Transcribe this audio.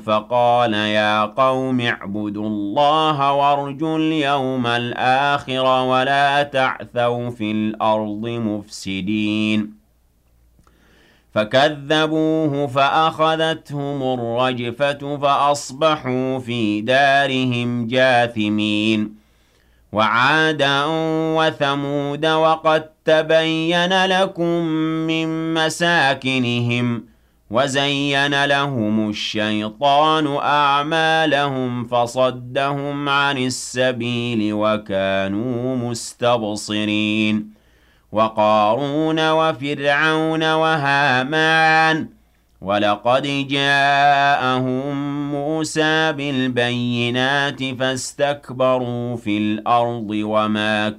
فقال يا قوم اعبدوا الله وارجوا اليوم الآخر ولا تعثوا في الأرض مفسدين فكذبوه فأخذتهم الرجفة فأصبحوا في دارهم جاثمين وعادا وثمود وقد تبين لكم من مساكنهم وزين لهم الشيطان أعمالهم فصدهم عن السبيل وكانوا مستبصرين وقارون وفرعون وهامان ولقد جاءهم موسى بالبينات فاستكبروا في الأرض وما